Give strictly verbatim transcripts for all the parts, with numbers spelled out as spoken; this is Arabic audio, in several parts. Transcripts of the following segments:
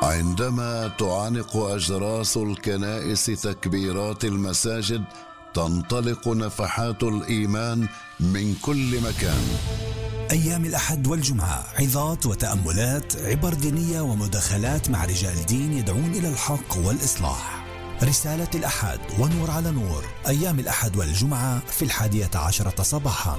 عندما تعانق أجراس الكنائس تكبيرات المساجد، تنطلق نفحات الإيمان من كل مكان. أيام الأحد والجمعة عظات وتأملات، عبر دينية ومداخلات مع رجال دين يدعون إلى الحق والإصلاح. رسالة الأحد ونور على نور، أيام الأحد والجمعة في الحادية عشرة صباحا.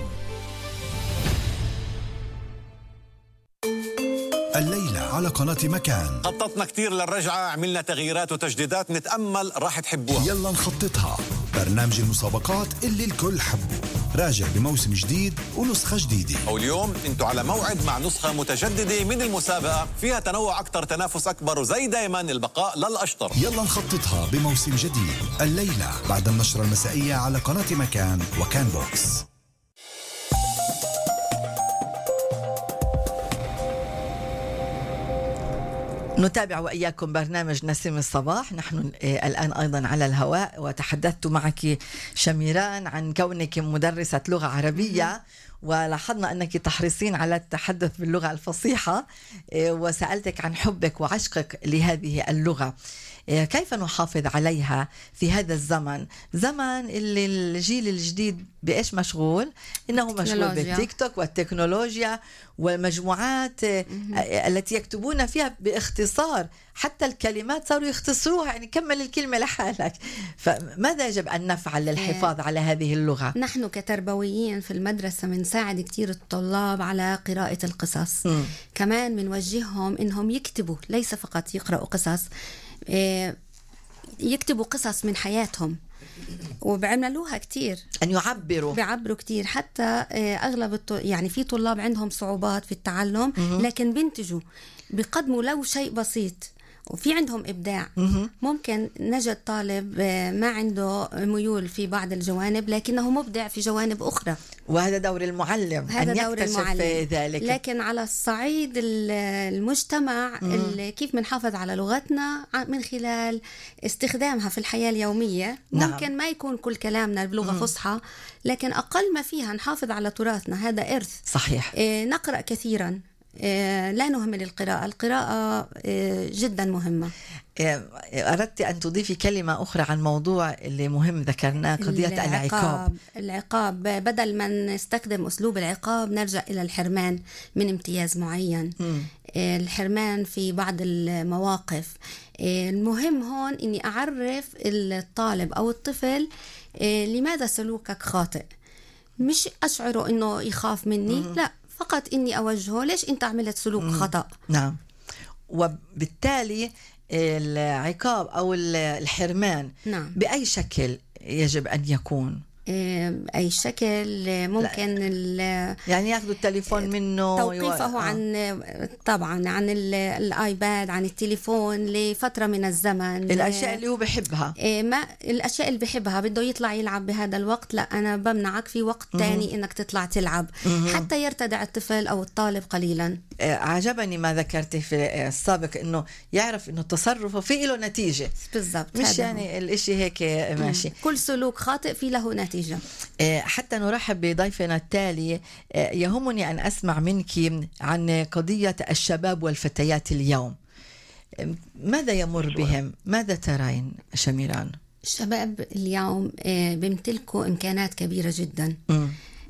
الليلة على قناة مكان خططنا كتير للرجعة، عملنا تغييرات وتجديدات، نتأمل راح تحبوها. يلا نخططها، برنامج المسابقات اللي الكل حبه، راجع بموسم جديد ونسخة جديدة. واليوم انتوا على موعد مع نسخة متجددة من المسابقة، فيها تنوع أكتر، تنافس أكبر، وزي دايما البقاء للأشطر. يلا نخططها بموسم جديد، الليلة بعد النشرة المسائية على قناة مكان وكان بوكس. نتابع وإياكم برنامج نسيم الصباح. نحن الآن أيضا على الهواء، وتحدثت معك شميران عن كونك مدرسة لغة عربية، ولاحظنا أنك تحرصين على التحدث باللغة الفصيحة، وسألتك عن حبك وعشقك لهذه اللغة. كيف نحافظ عليها في هذا الزمن، زمن اللي الجيل الجديد بإيش مشغول؟ إنه مشغول بالتيك توك والتكنولوجيا والمجموعات التي يكتبون فيها باختصار، حتى الكلمات صاروا يختصروها، يعني كمل الكلمة لحالك. فماذا يجب أن نفعل للحفاظ على هذه اللغة؟ نحن كتربويين في المدرسة بنساعد كتير الطلاب على قراءة القصص. م. كمان بنوجههم إنهم يكتبوا، ليس فقط يقرأوا قصص، يكتبوا قصص من حياتهم، وبعملوها كتير، أن يعبروا بيعبروا كتير. حتى أغلب الط... يعني في طلاب عندهم صعوبات في التعلم، لكن بينتجوا، بيقدموا لو شيء بسيط، وفي عندهم إبداع. ممكن نجد طالب ما عنده ميول في بعض الجوانب لكنه مبدع في جوانب أخرى، وهذا دور المعلم، هذا أن دور يكتشف المعلم. ذلك. لكن على الصعيد المجتمع، كيف بنحافظ على لغتنا من خلال استخدامها في الحياة اليومية. ممكن نعم. ما يكون كل كلامنا بلغة مم. فصحى، لكن أقل ما فيها نحافظ على تراثنا، هذا إرث. صحيح. إيه، نقرأ كثيرا، لا نهمل القراءة. القراءة جدا مهمة. أردت أن تضيفي كلمة أخرى عن موضوع اللي مهم ذكرناه، قضية العقاب. العقاب, العقاب بدل ما نستخدم أسلوب العقاب نرجع إلى الحرمان من امتياز معين. م. الحرمان في بعض المواقف. المهم هون أني أعرف الطالب أو الطفل لماذا سلوكك خاطئ، مش أشعره أنه يخاف مني، م. لا، فقط إني أوجهه ليش أنت عملت سلوك مم. خطأ. نعم. وبالتالي العقاب أو الحرمان نعم. بأي شكل يجب أن يكون؟ أي شكل ممكن، يعني ياخذوا التليفون منه، توقيفه و... عن آه. طبعا عن الآيباد، عن التليفون لفترة من الزمن، الأشياء اللي هو بحبها. ما الأشياء اللي بحبها بده يطلع يلعب بهذا الوقت، لا، أنا بمنعك في وقت تاني إنك تطلع تلعب، حتى يرتدع الطفل أو الطالب قليلا. عجبني ما ذكرتي في السابق، إنه يعرف إنه تصرفه فيه له نتيجة بالضبط، مش يعني الإشي هيك ماشي. كل سلوك خاطئ فيه له نتيجة. حتى نرحب بضيفنا التالي، يهمني أن أسمع منك عن قضية الشباب والفتيات اليوم. ماذا يمر بهم؟ ماذا ترين شميران؟ الشباب اليوم بيمتلكوا إمكانات كبيرة جدا. م.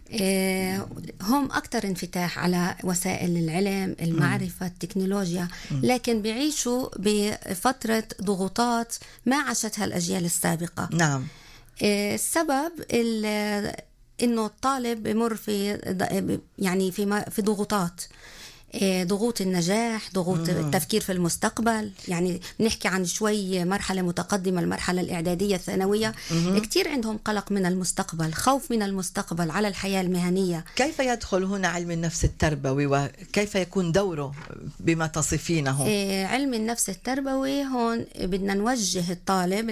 هم أكثر انفتاح على وسائل العلم، المعرفة، التكنولوجيا، لكن بيعيشوا بفترة ضغوطات ما عاشتها الأجيال السابقة. نعم. السبب إنه الطالب بمر في يعني في في ضغوطات، ضغوط النجاح، ضغوط مم. التفكير في المستقبل. يعني نحكي عن شوي مرحلة متقدمة، المرحلة الإعدادية الثانوية، مم. كتير عندهم قلق من المستقبل، خوف من المستقبل على الحياة المهنية. كيف يدخل هنا علم النفس التربوي، وكيف يكون دوره بما تصفينه؟ علم النفس التربوي هون بدنا نوجه الطالب.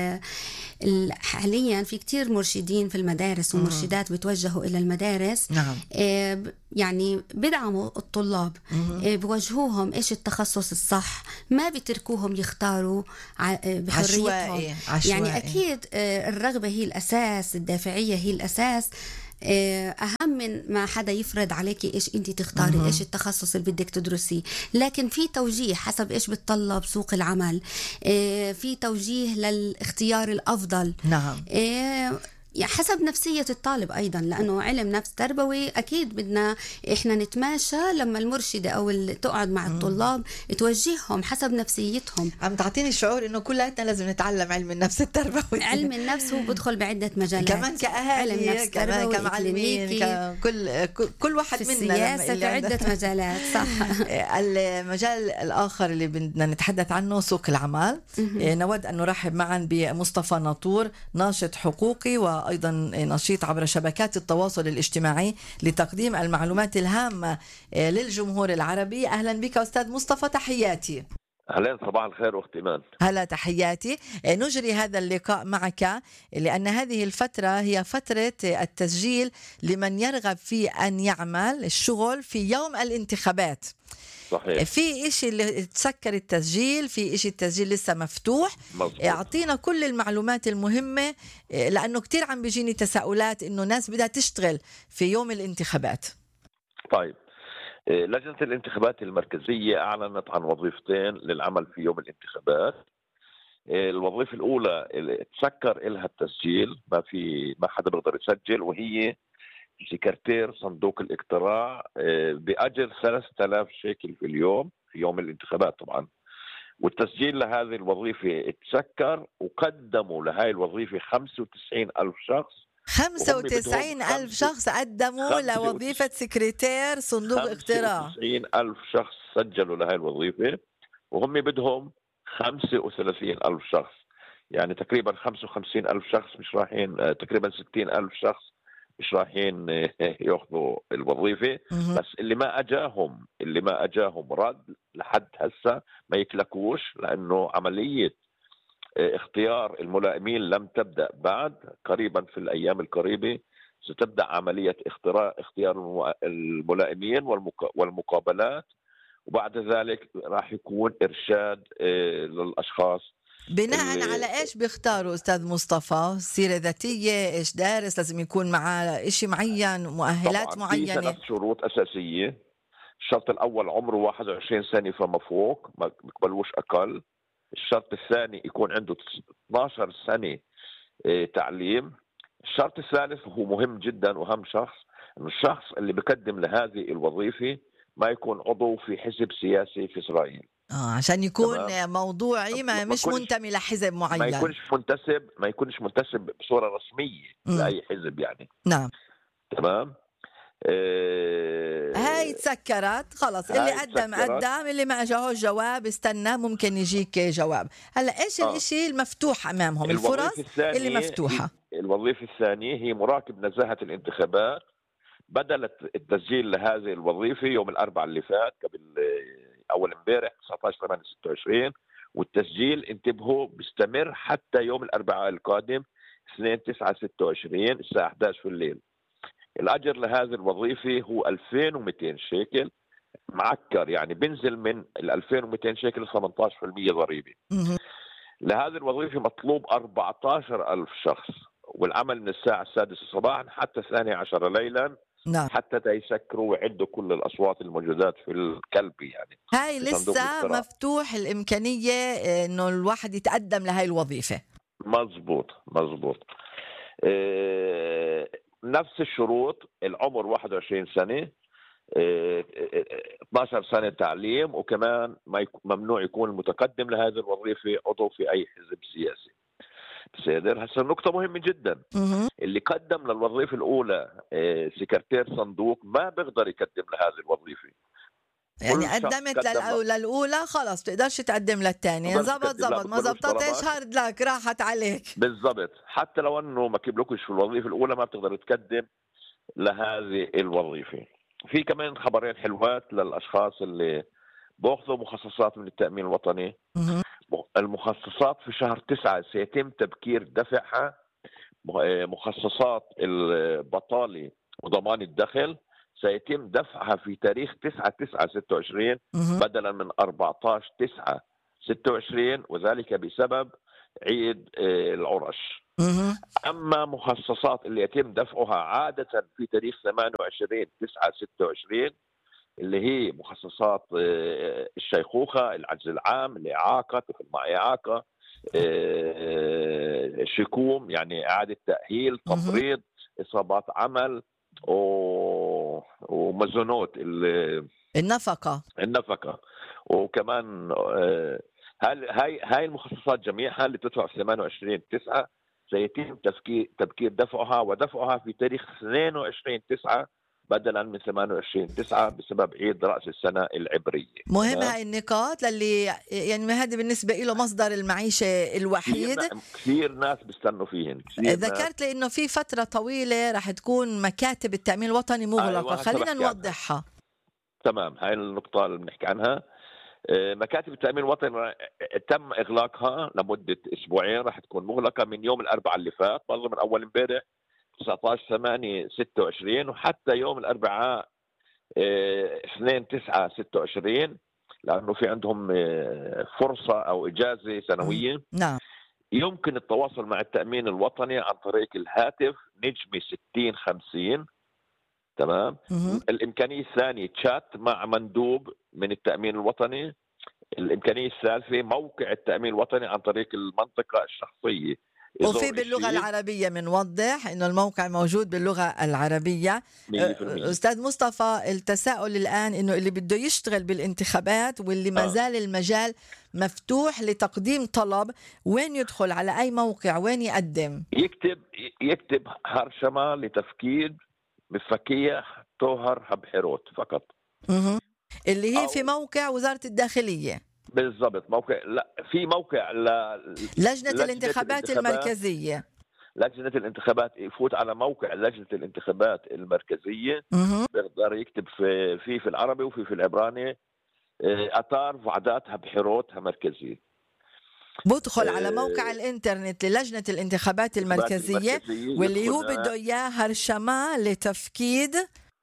حاليا في كتير مرشدين في المدارس ومرشدات بتوجهوا إلى المدارس. نعم. يعني بدعموا الطلاب، بوجهوهم إيش التخصص الصح، ما بتركوهم يختاروا بحريتهم. عشوائي. عشوائي. يعني أكيد الرغبة هي الأساس، الدافعية هي الأساس، آه، أهم من ما حدا يفرض عليكي إيش أنت تختاري، مهم. إيش التخصص اللي بدك تدرسيه، لكن في توجيه حسب إيش بتطلب سوق العمل، آه، في توجيه للاختيار الأفضل. نعم. آه، يعني حسب نفسية الطالب أيضا، لأنه علم نفس تربوي أكيد بدنا إحنا نتماشى لما المرشدة أو اللي تقعد مع الطلاب توجههم حسب نفسيتهم. عم تعطيني شعور إنه كلياتنا لازم نتعلم علم النفس التربوي. علم النفس هو بدخل بعدة مجالات، كمان كأهالي، علم نفس كمان تربوي، كمعلمين، إكلينيكي، كل كل واحد في منا لما السياسة، اللي في عنده- عدة مجالات. صح. المجال الآخر اللي بدنا نتحدث عنه سوق العمل. نود أن نرحب معا بمصطفى ناطور، ناشط حقوقي وأيضا نشيط عبر شبكات التواصل الاجتماعي لتقديم المعلومات الهامة للجمهور العربي. أهلا بك أستاذ مصطفى، تحياتي. أهلا، صباح الخير أختي إيمان. هلا، تحياتي. نجري هذا اللقاء معك لأن هذه الفترة هي فترة التسجيل لمن يرغب في أن يعمل الشغل في يوم الانتخابات. صحيح. في إشي اللي تسكر التسجيل، في إشي التسجيل لسه مفتوح. مظبوط. أعطينا كل المعلومات المهمة، لأنه كتير عم بيجيني تساؤلات إنه ناس بدها تشتغل في يوم الانتخابات. طيب، إيه، لجنة الانتخابات المركزية أعلنت عن وظيفتين للعمل في يوم الانتخابات. إيه، الوظيفة الأولى اللي تسكر إلها التسجيل، ما في ما حدا بيقدر يسجل، وهي سكرتير صندوق الاقتراع إيه، بأجر ثلاثة آلاف شيكل في اليوم في يوم الانتخابات طبعا. والتسجيل لهذه الوظيفة تسكر، وقدموا لهذه الوظيفة خمسة وتسعين ألف شخص. خمسة وتسعين ألف خمسة- شخص قدموا خمسة لوظيفة سكرتير صندوق اقتراع. خمسة وتسعين ألف شخص سجلوا لهذه الوظيفة، وهم بدهم خمسة وثلاثين ألف شخص، يعني تقريبا خمسة وخمسين ألف شخص مش رايحين، آه، تقريبا ستين ألف شخص مش رايحين آه، ياخذوا الوظيفة. مهم. بس اللي ما أجاهم اللي ما أجاهم رد لحد هسه ما يكلكوش، لأنه عملية آه، اختيار الملائمين لم تبدأ بعد. قريبا في الأيام القريبة ستبدأ عملية اختراع اختيار المو- الملائمين والمقا- والمقابلات، وبعد ذلك راح يكون إرشاد آه، للأشخاص. بناء اللي- على ايش بيختاروا استاذ مصطفى؟ سيرة ذاتية، ايش دارس، لازم يكون معاه اشي معين، مؤهلات طبعا في معينة؟ ثلاث شروط أساسية. الشرط الأول عمره واحد وعشرين سنة فما فوق، ما بيقبلوش أقل. الشرط الثاني يكون عنده اثني عشر سنة آه، تعليم. الشرط الثالث وهو مهم جدا وأهم شخص، إنه الشخص اللي بقدم لهذه الوظيفة ما يكون عضو في حزب سياسي في إسرائيل. اه عشان يكون تمام. موضوعي، ما ما مش يكونش- منتمي لحزب ما معين. يكونش منتسب ما يكونش منتسب بصورة رسمية مم. لأي حزب يعني. نعم. تمام. آه، هاي تسكرت خلص، اللي هاي قدم تسكرت. قدم، اللي ما اجاهوش جواب استنى، ممكن يجيك جواب. هلا ايش آه. الاشي المفتوح امامهم، الوظيفة الفرص الثانية اللي مفتوحة؟ هي- الوظيفة الثانية هي مراقب نزاهة الانتخابات. بدأت التسجيل لهذه الوظيفة يوم الأربعاء اللي فات، قبل آه، أول امبارح تسعة عشر ثمانية ستة وعشرين، والتسجيل انتبهوا بيستمر حتى يوم الأربعاء القادم اثنين تسعة ستة وعشرين الساعة إحدى عشر في الليل. الأجر لهذه الوظيفة هو ألفين ومئتين شيكل معكر، يعني بنزل من ال ألفين ومئتين شيكل ثمانية عشر بالمئة ضريبة. مهم. لهذه الوظيفة مطلوب أربعة عشر ألف شخص، والعمل من الساعة السادسة صباحا حتى الثانية عشر ليلا، نعم. حتى يسكروا ويعدوا كل الأصوات الموجودات في الكلب يعني. هاي في صندوق لسه الاقتراع. مفتوح الإمكانية إنه الواحد يتقدم لهاي الوظيفة. مزبوط مزبوط. آه، نفس الشروط، العمر واحد وعشرين سنة، آه، اثني عشر سنة تعليم، وكمان ما يك- ممنوع يكون المتقدم لهذه الوظيفة عضو في أي حزب سياسي. بصير هسه النقطة مهمة جدا. مهم. اللي قدم للوظيفة الأولى آه، سكرتير صندوق ما بيقدر يقدم لهذه الوظيفة. يعني كل شخص قدمت قدم للأو- للأولى خلاص بتقدرش تقدم للثانية. بقدرش زبط تقدم، لا، زبط، ما بقبلوش زبطتش طلبات. هارد لك، راحت عليك. بالضبط، حتى لو أنه ما كبلوكش في الوظيفة الأولى ما بتقدر تقدم لهذه الوظيفة. في كمان خبرين حلوات للأشخاص اللي بأخذوا مخصصات من التأمين الوطني. مهم. المخصصات في شهر تسعة سيتم تبكير دفعها. مخصصات البطالة وضمان الدخل سيتم دفعها في تاريخ تسعة تسعة ستة وعشرين مهم. بدلا من أربعة عشر تسعة ستة وعشرين، وذلك بسبب عيد آه، العرش. مه. أما مخصصات اللي يتم دفعها عادة في تاريخ ثمانية وعشرين تسعة ستة وعشرين اللي هي مخصصات الشيخوخة، العجز العام، الإعاقة، طفل مع إعاقة، شكوم يعني إعادة تأهيل، تمريض، إصابات عمل، ومزونات النفقة النفقة وكمان هاي هاي هاي المخصصات جميعها اللي تدفع في ثمانية وعشرين تسعة سيتم تفكير تبكير دفعها ودفعها في تاريخ اثنين وعشرين تسعة بدلا من ثمانية وعشرين تسعة بسبب عيد رأس السنة العبرية. مهم هاي النقاط للي يعني هذا بالنسبة له مصدر المعيشة الوحيد. كثير ناس بيستنوا فيهن. ذكرت لي إنه في فترة طويلة راح تكون مكاتب التأمين الوطني مغلقة. أيوة خلينا نوضحها. تمام، هاي النقطة اللي بنحكي عنها. مكاتب التأمين الوطني تم إغلاقها لمدة أسبوعين، راح تكون مغلقة من يوم الأربعاء اللي فات، والله من أول امبارح تسعة عشر ثمانية ستة وعشرين وحتى يوم الأربعاء اثنين تسعة ستة وعشرين، لأنه في عندهم فرصة أو إجازة سنوية. نعم. يمكن التواصل مع التأمين الوطني عن طريق الهاتف نجمة ستين خمسين. تمام. مم. الإمكانية الثانية تشات مع مندوب من التأمين الوطني. الإمكانية الثالثة موقع التأمين الوطني عن طريق المنطقة الشخصية. وفي باللغة العربية منوضح إنه الموقع موجود باللغة العربية. أستاذ مصطفى، التساؤل الآن إنه اللي بده يشتغل بالانتخابات واللي ما زال المجال مفتوح لتقديم طلب، وين يدخل؟ على أي موقع؟ وين يقدم؟ يكتب يكتب هرشمة لتفكير مفكية طوهر هبحيروت فقط. مه. اللي هي في موقع وزارة الداخلية. بالضبط. موقع لا في موقع ل... لجنة, لجنة الانتخابات المركزية. لجنة الانتخابات يفوت على موقع لجنة الانتخابات المركزية. مه. بيقدر يكتب في في في العربي وفي في العبراني أطار وعداتها بحيروتها مركزية. بدخل على موقع الانترنت للجنة الانتخابات المركزية, المركزية واللي هو بده إياه هرشمة لتفكيد.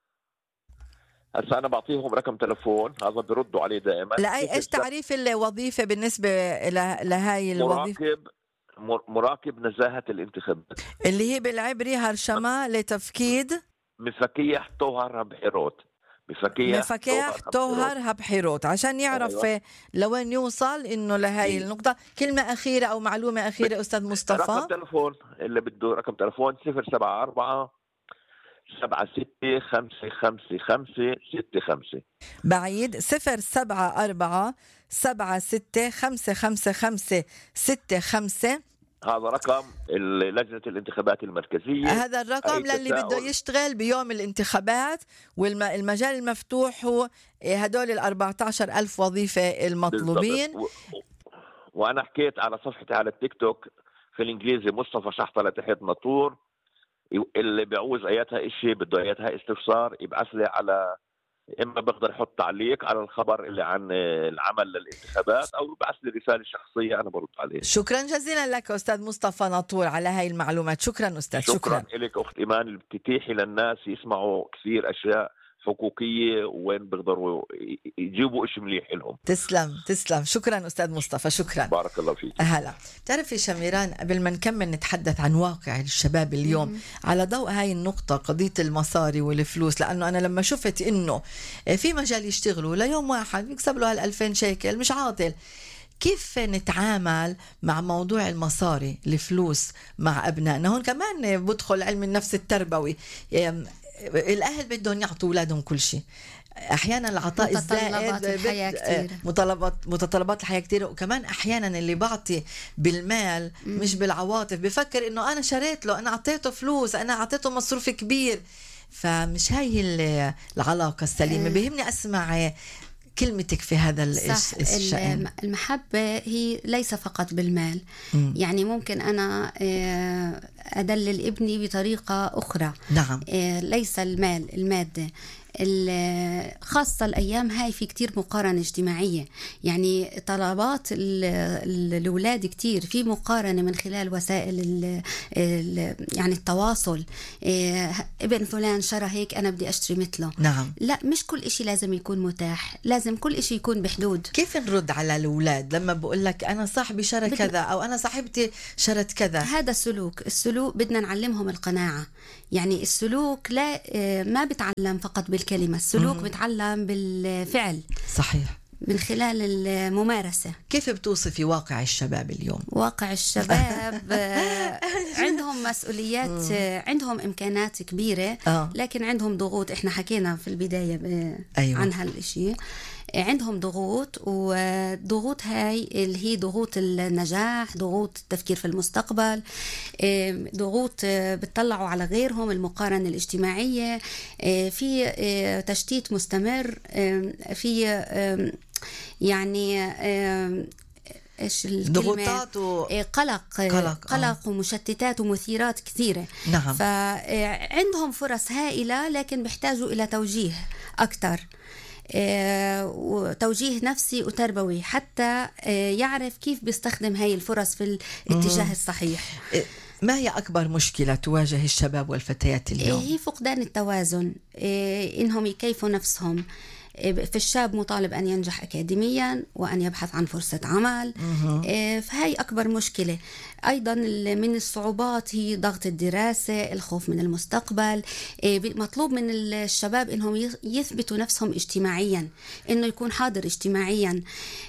هسا أنا بعطيهم رقم تلفون، هذا بيردوا عليه دائما. لأي إيش تعريف الوظيفة بالنسبة لهاي الوظيفة؟ مراقب مراقب نزاهة الانتخابات، اللي هي بالعبري هرشمة لتفكيد مفكيح طوهر هبحيروت. مفكيح, مفكيح طوهر هبحيروت عشان يعرف أيوة. لوين يوصل إنه لهاي إيه؟ النقطة. كلمة أخيرة أو معلومة أخيرة أستاذ مصطفى. رقم تلفون اللي بده رقم تلفون صفر سبعة أربعة سبعة ستة خمسة خمسة خمسة ستة خمسة. بعيد صفر سبعة أربعة سبعة ستة خمسة خمسة خمسة ستة خمسة. هذا رقم لجنة الانتخابات المركزية. هذا الرقم للي بده يشتغل بيوم الانتخابات، والمجال المفتوح هو هدول الأربعة عشر ألف وظيفة المطلوبين. و... وأنا حكيت على صفحتي على التيك توك في الإنجليزي مصطفى شحطة لتحت ناطور، اللي بيعوز اياتها اشي بده اياتها استفسار يبعث لي على، اما بقدر احط تعليق على الخبر اللي عن العمل للانتخابات او يبعث لي رساله شخصيه انا برد عليها. شكرا جزيلا لك استاذ مصطفى ناطور على هاي المعلومات. شكرا استاذ. شكرا, شكرا لك اخت ايمان اللي بتتيحي للناس يسمعوا كثير اشياء حقوقيه وين بيقدروا يجيبوا إشي مليح لهم. تسلم تسلم. شكرا أستاذ مصطفى. شكرا. بارك الله فيك. هلا. بتعرفي شميران، قبل ما نكمل نتحدث عن واقع الشباب اليوم مم. على ضوء هاي النقطة قضية المصاري والفلوس، لأنه أنا لما شفت إنه في مجال يشتغلوا ليوم واحد بيكسب له هالألفين شيكل مش عاطل، كيف نتعامل مع موضوع المصاري الفلوس مع أبنائنا؟ هون كمان بدخل علم النفس التربوي. الأهل بدهم يعطوا أولادهم كل شيء، أحيانا العطاء الزائد بت... متطلبات متطلبات الحياة كتير، وكمان أحيانا اللي بعطي بالمال م. مش بالعواطف، بفكر إنه أنا شريت له، أنا أعطيته فلوس، أنا أعطيته مصروف كبير، فمش هاي العلاقة السليمة. بيهمني أسمع كلمتك في هذا الشأن. المحبة هي ليس فقط بالمال م. يعني ممكن أنا أدلل ابني بطريقة أخرى. نعم. ليس المال المادة. خاصة الأيام هاي في كتير مقارنة اجتماعية، يعني طلبات الأولاد كتير في مقارنة من خلال وسائل ال ال يعني التواصل. ابن فلان شرى هيك أنا بدي أشتري مثله. نعم. لا، مش كل إشي لازم يكون متاح، لازم كل إشي يكون بحدود. كيف نرد على الأولاد لما بقول لك أنا صاحبي شرى كذا أو أنا صاحبتي شرت كذا؟ هذا السلوك السلوك بدنا نعلمهم القناعة. يعني السلوك لا ما بتعلم فقط بالكلمة، السلوك مم. بتعلم بالفعل. صحيح، من خلال الممارسة. كيف بتوصفي واقع الشباب اليوم؟ واقع الشباب عندهم مسؤوليات، عندهم إمكانات كبيرة، آه. لكن عندهم ضغوط. إحنا حكينا في البداية أيوة. عن هالإشي. عندهم ضغوط، والضغوط هاي اللي هي ضغوط النجاح، ضغوط التفكير في المستقبل، ضغوط بتطلعوا على غيرهم، المقارنة الاجتماعية، في تشتيت مستمر، في يعني ايش ضغوطات و... قلق قلق, قلق آه. ومشتتات ومثيرات كثيرة. نعم. فعندهم فرص هائلة، لكن بيحتاجوا إلى توجيه أكثر، وتوجيه نفسي وتربوي، حتى يعرف كيف بيستخدم هاي الفرص في الاتجاه الصحيح. ما هي أكبر مشكلة تواجه الشباب والفتيات اليوم؟ هي فقدان التوازن، إنهم يكيفوا نفسهم. في الشاب مطالب أن ينجح أكاديميا وأن يبحث عن فرصة عمل، فهي أكبر مشكلة. أيضا من الصعوبات هي ضغط الدراسة، الخوف من المستقبل. مطلوب من الشباب إنهم يثبتوا نفسهم اجتماعيا، إنه يكون حاضر اجتماعيا.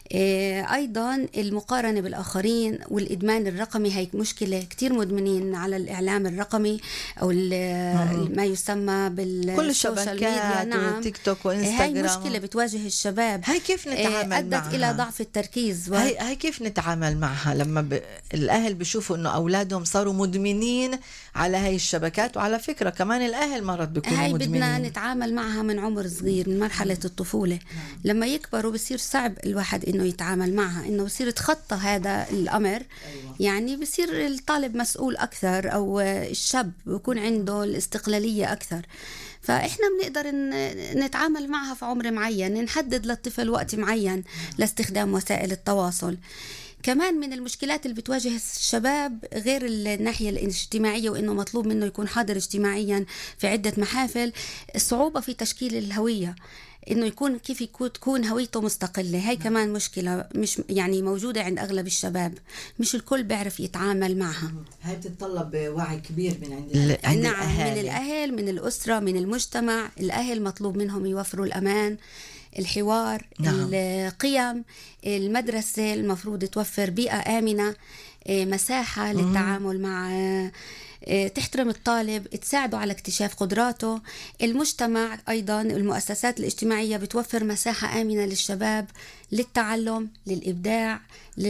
أيضا المقارنة بالآخرين والإدمان الرقمي، هي مشكلة. كتير مدمنين على الإعلام الرقمي أو ما يسمى بالسوشيال ميديا. نعم. تيك توك وإنستغرام. مشكلة بتواجه الشباب. هاي كيف نتعامل أدت معها؟ إلى ضعف التركيز. و... هاي, هاي كيف نتعامل معها لما ب... الأهل بيشوفوا إنه أولادهم صاروا مدمنين على هاي الشبكات؟ وعلى فكرة كمان الأهل مرات بيكونوا هاي مدمنين. بدنا نتعامل معها من عمر صغير، من مرحلة الطفولة. لما يكبروا بصير صعب الواحد إنه يتعامل معها، إنه بصير يتخطى هذا الأمر. يعني بصير الطالب مسؤول أكثر، أو الشاب بيكون عنده الاستقلالية أكثر. فإحنا بنقدر نتعامل معها في عمر معين، نحدد للطفل وقت معين لاستخدام وسائل التواصل. كمان من المشكلات اللي بتواجه الشباب غير الناحية الاجتماعية، وإنه مطلوب منه يكون حاضر اجتماعيا في عدة محافل، الصعوبة في تشكيل الهوية، إنه يكون كيف يكون تكون هويته مستقلة. هاي كمان مشكلة مش يعني موجودة عند أغلب الشباب، مش الكل بيعرف يتعامل معها. هاي بتتطلب وعي كبير من عند, عند نعم الأهل. من الأهل، من الأسرة، من المجتمع. الأهل مطلوب منهم يوفروا الأمان، الحوار، نعم. القيم. المدرسة المفروض توفر بيئة آمنة، مساحة للتعامل مع، تحترم الطالب، تساعده على اكتشاف قدراته. المجتمع أيضا، المؤسسات الاجتماعية بتوفر مساحة آمنة للشباب للتعلم، للإبداع،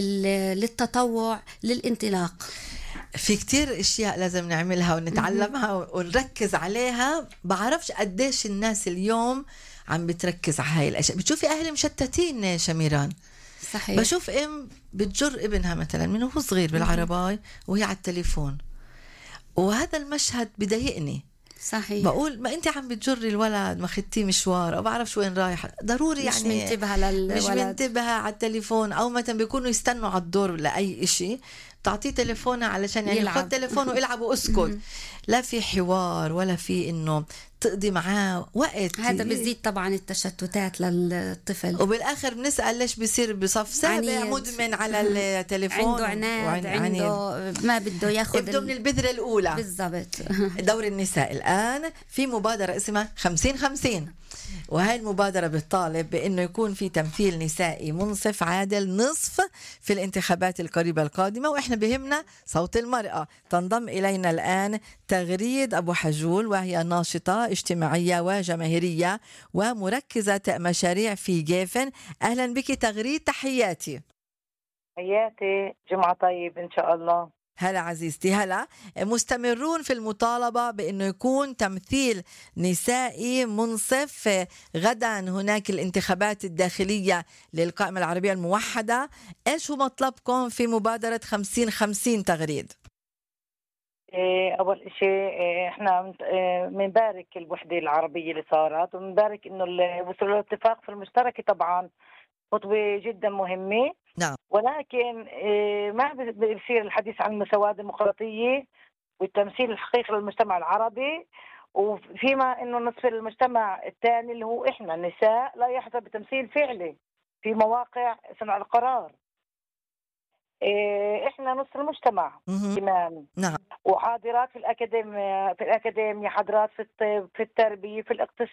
للتطوع، للانطلاق. في كتير اشياء لازم نعملها ونتعلمها ونركز عليها. بعرفش قديش الناس اليوم عم بتركز على هاي الاشياء. بتشوفي اهل مشتتين شميران. صحيح. بشوف ام بتجر ابنها مثلا من هو صغير بالعرباي وهي على التليفون، وهذا المشهد بضايقني. صحيح. بقول ما انت عم بتجري الولد، ما خدتيه مشوار او بعرفش وين رايح، ضروري مش يعني منتبهه للولد، مش منتبهه على التليفون. او مثلا بيكونوا يستنوا على الدور لاي إشي، تعطيه تليفونه علشان يعني خد تليفونه ويلعب واسكت. لا في حوار ولا في انه تقضي معاه وقت. هذا بيزيد طبعا التشتتات للطفل، وبالاخر بنسال ليش بيصير بصف سابع مدمن على التليفون، عنده عناد، عنده ما بده ياخذ بده من البذره الاولى. بالضبط. دور النساء الان في مبادره اسمها خمسين خمسين، وهي المبادرة بتطالب بأنه يكون في تمثيل نسائي منصف عادل نصف في الانتخابات القريبة القادمة. وإحنا بهمنا صوت المرأة. تنضم إلينا الآن تغريد أبو حجول، وهي ناشطة اجتماعية وجماهيرية ومركزة مشاريع في جيفن. أهلا بك تغريد، تحياتي. حياتي، جمعة طيب إن شاء الله. هلا عزيزتي. هلا مستمرون في المطالبة بأنه يكون تمثيل نسائي منصف. غدا هناك الانتخابات الداخلية للقائمة العربية الموحدة. إيش هو مطلبكم في مبادرة خمسين خمسين تغريد؟ إيه، أول إشي إيه، إحنا منت- إيه، بنبارك الوحدة العربية اللي صارت، وبنبارك إنه ال- وصلوا لاتفاق في المشتركة. طبعا خطوة جدا مهمة، نعم. ولكن إيه، ما ب- بصير الحديث عن المساواة الديمقراطية والتمثيل الحقيقي للمجتمع العربي، وفيما إنه نصف المجتمع الثاني اللي هو إحنا النساء لا يحظى بتمثيل فعلي في مواقع صنع القرار. إيه، إحنا نصف المجتمع مهم. كمان، نعم. وحاضرات في الأكاديمية، في الأكاديمية حاضرات في الطب، في التربية، في الاقتصاد.